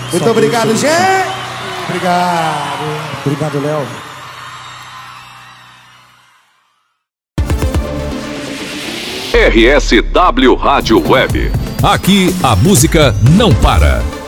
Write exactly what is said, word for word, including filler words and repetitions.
Muito obrigado, gente! Obrigado. Obrigado, Léo. R S W Rádio Web. Aqui a música não para.